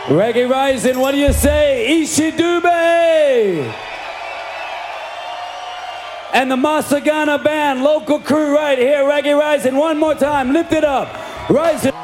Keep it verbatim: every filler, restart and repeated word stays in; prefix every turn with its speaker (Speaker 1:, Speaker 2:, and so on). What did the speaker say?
Speaker 1: Reggae Rising, what do you say? Ishidube! And the Masagana Band, local crew right here, Reggae Rising. One more time, lift it up. Rising.